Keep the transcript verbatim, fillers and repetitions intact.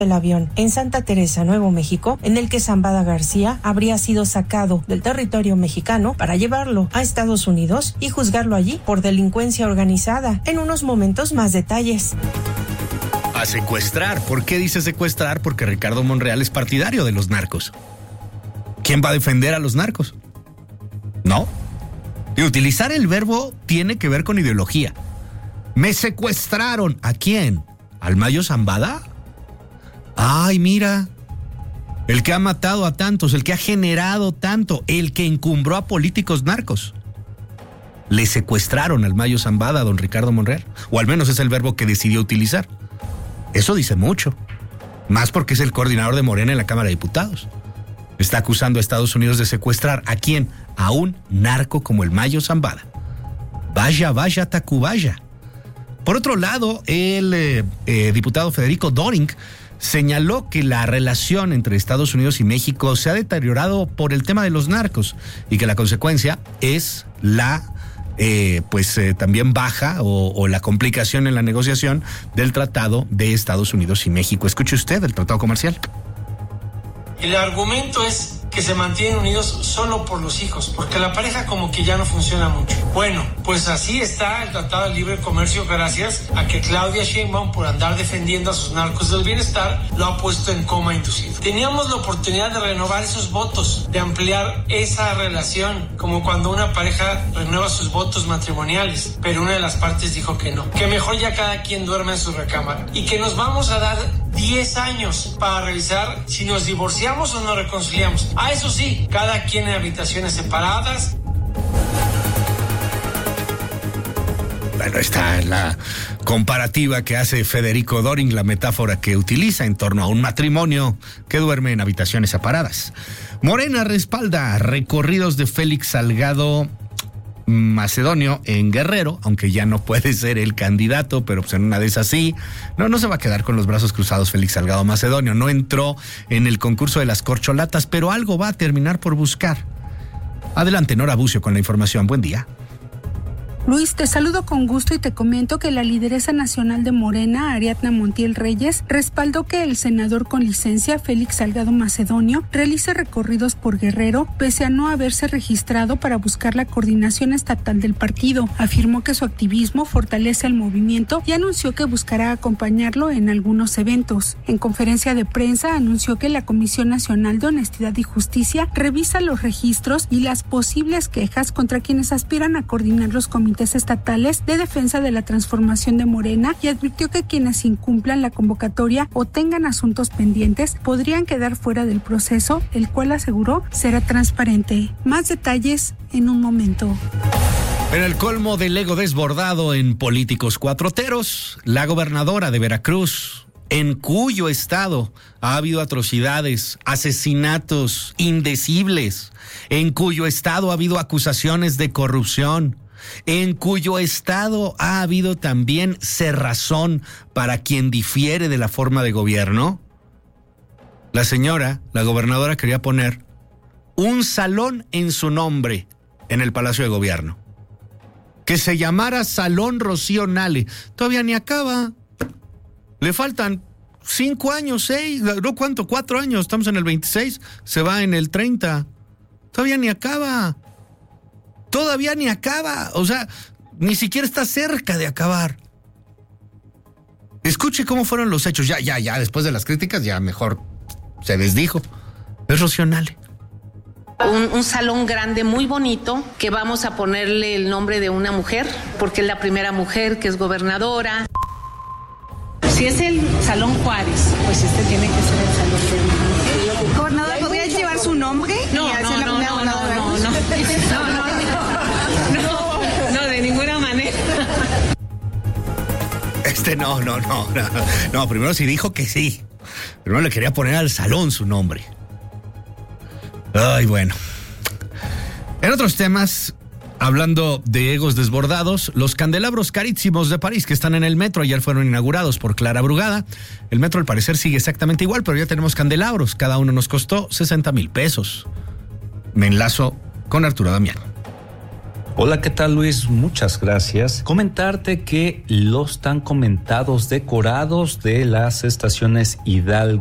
el avión en Santa Teresa, Nuevo México, en el que Zambada García habría sido sacado del territorio mexicano para llevarlo a Estados Unidos y juzgarlo allí por delincuencia organizada. En unos momentos más detalles. A secuestrar. ¿Por qué dice secuestrar? Porque Ricardo Monreal es partidario de los narcos. ¿Quién va a defender a los narcos? No. Y utilizar el verbo tiene que ver con ideología. Me secuestraron. ¿A quién? ¿Al Mayo Zambada? Ay, mira, el que ha matado a tantos, el que ha generado tanto, el que encumbró a políticos narcos. Le secuestraron al Mayo Zambada a don Ricardo Monreal, o al menos es el verbo que decidió utilizar. Eso dice mucho, más porque es el coordinador de Morena en la Cámara de Diputados. Está acusando a Estados Unidos de secuestrar ¿a quién? A un narco como el Mayo Zambada. Vaya, vaya, Tacubaya. Por otro lado, el eh, eh, diputado Federico Doring señaló que la relación entre Estados Unidos y México se ha deteriorado por el tema de los narcos y que la consecuencia es la eh, pues eh, también baja o, o la complicación en la negociación del tratado de Estados Unidos y México. Escuche usted el tratado comercial. El argumento es que se mantienen unidos solo por los hijos, porque la pareja como que ya no funciona mucho. Bueno, pues así está el Tratado de Libre Comercio gracias a que Claudia Sheinbaum, por andar defendiendo a sus narcos del bienestar, lo ha puesto en coma inducido. Teníamos la oportunidad de renovar esos votos, de ampliar esa relación, como cuando una pareja renueva sus votos matrimoniales, pero una de las partes dijo que no, que mejor ya cada quien duerma en su recámara y que nos vamos a dar diez años para revisar si nos divorciamos o nos reconciliamos. Ah, eso sí, cada quien en habitaciones separadas. Bueno, esta es la comparativa que hace Federico Doring, la metáfora que utiliza en torno a un matrimonio que duerme en habitaciones separadas. Morena respalda recorridos de Félix Salgado Macedonio en Guerrero, aunque ya no puede ser el candidato, pero pues en una de esas sí. No, no se va a quedar con los brazos cruzados Félix Salgado Macedonio. No entró en el concurso de las corcholatas, pero algo va a terminar por buscar. Adelante, Nora Bucio con la información. Buen día. Luis, te saludo con gusto y te comento que la lideresa nacional de Morena, Ariadna Montiel Reyes, respaldó que el senador con licencia, Félix Salgado Macedonio, realice recorridos por Guerrero, pese a no haberse registrado para buscar la coordinación estatal del partido. Afirmó que su activismo fortalece al movimiento y anunció que buscará acompañarlo en algunos eventos. En conferencia de prensa anunció que la Comisión Nacional de Honestidad y Justicia revisa los registros y las posibles quejas contra quienes aspiran a coordinar los comités estatales de defensa de la transformación de Morena y advirtió que quienes incumplan la convocatoria o tengan asuntos pendientes podrían quedar fuera del proceso, el cual aseguró será transparente. Más detalles en un momento. En el colmo del ego desbordado en políticos cuatroteros, la gobernadora de Veracruz, en cuyo estado ha habido atrocidades, asesinatos indecibles, en cuyo estado ha habido acusaciones de corrupción, en cuyo estado ha habido también cerrazón para quien difiere de la forma de gobierno. La señora, la gobernadora, quería poner un salón en su nombre en el Palacio de Gobierno, que se llamara Salón Rocío Nale. Todavía ni acaba. Le faltan cinco años, seis, no, ¿cuánto? Cuatro años. Estamos en el veintiséis, se va en el treinta. Todavía ni acaba. Todavía ni acaba, o sea, ni siquiera está cerca de acabar. Escuche cómo fueron los hechos, ya, ya, ya, después de las críticas, ya mejor se desdijo. Es Rocío Nale. Un, un salón grande, muy bonito, que vamos a ponerle el nombre de una mujer, porque es la primera mujer que es gobernadora. Si es el Salón Juárez, pues este tiene que ser el Salón de... Gobernador, ¿podría llevar su nombre? No, y no, no, no, no, no, no, no, no, no, de ninguna manera. Este no, no, no, no, no, primero sí dijo que sí. Primero le quería poner al salón su nombre. Ay, bueno. En otros temas, hablando de egos desbordados, los candelabros carísimos de París que están en el metro ayer fueron inaugurados por Clara Brugada. El metro al parecer sigue exactamente igual, pero ya tenemos candelabros. Cada uno nos costó sesenta mil pesos. Me enlazo con Arturo Damián. Hola, ¿qué tal, Luis? Muchas gracias. Comentarte que los tan comentados decorados de las estaciones Hidalgo